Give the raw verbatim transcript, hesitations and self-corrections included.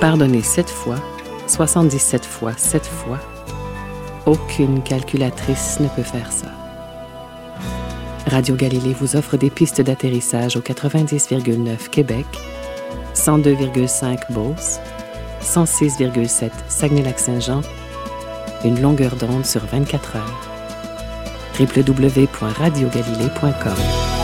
Pardonner sept fois, soixante-dix-sept fois, sept fois. Aucune calculatrice ne peut faire ça. Radio Galilée vous offre des pistes d'atterrissage au quatre-vingt-dix virgule neuf Québec, cent deux virgule cinq Beauce, cent six virgule sept Saguenay-Lac-Saint-Jean, une longueur d'onde sur vingt-quatre heures. w w w point radio galilée point com